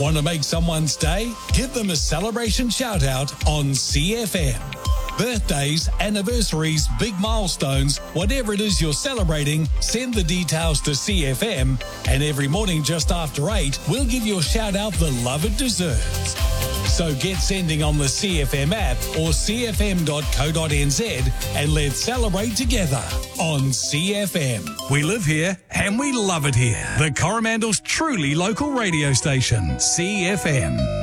Want to make someone's day? Give them a celebration shout out on CFM. Birthdays, anniversaries, big milestones, whatever it is you're celebrating, send the details to CFM, and every morning just after 8, we'll give your shout out the love it deserves. So get sending on the CFM app or cfm.co.nz and let's celebrate together on CFM. We live here and we love it here. The Coromandel's truly local radio station, CFM.